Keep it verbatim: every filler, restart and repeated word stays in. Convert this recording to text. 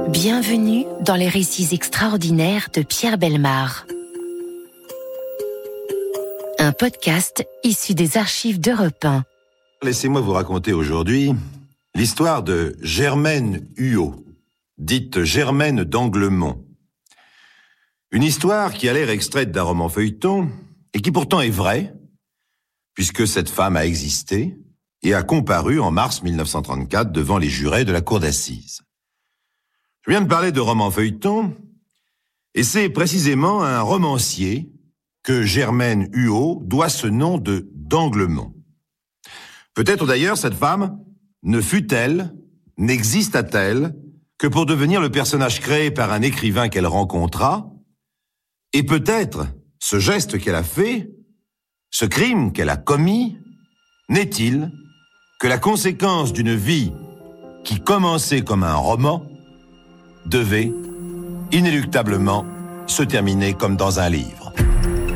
Bienvenue dans les récits extraordinaires de Pierre Bellemare. Un podcast issu des archives d'Europe un. Laissez-moi vous raconter aujourd'hui l'histoire de Germaine Huot, dite Germaine d'Anglemont. Une histoire qui a l'air extraite d'un roman feuilleton et qui pourtant est vraie, puisque cette femme a existé et a comparu en mars mille neuf cent trente-quatre devant les jurés de la cour d'assises. Je viens de parler de roman feuilleton, et c'est précisément à un romancier que Germaine Huot doit ce nom de d'Anglemont. Peut-être d'ailleurs cette femme ne fut-elle, n'exista-t-elle que pour devenir le personnage créé par un écrivain qu'elle rencontra, et peut-être ce geste qu'elle a fait, ce crime qu'elle a commis, n'est-il que la conséquence d'une vie qui commençait comme un roman, devait inéluctablement se terminer comme dans un livre.